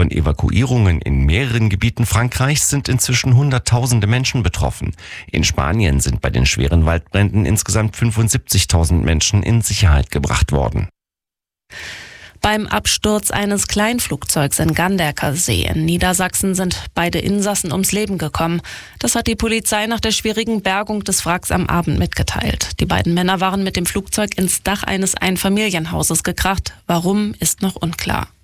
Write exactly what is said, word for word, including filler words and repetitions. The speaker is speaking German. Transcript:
Von Evakuierungen in mehreren Gebieten Frankreichs sind inzwischen Hunderttausende Menschen betroffen. In Spanien sind bei den schweren Waldbränden insgesamt fünfundsiebzigtausend Menschen in Sicherheit gebracht worden. Beim Absturz eines Kleinflugzeugs in Ganderkersee in Niedersachsen sind beide Insassen ums Leben gekommen. Das hat die Polizei nach der schwierigen Bergung des Wracks am Abend mitgeteilt. Die beiden Männer waren mit dem Flugzeug ins Dach eines Einfamilienhauses gekracht. Warum, ist noch unklar.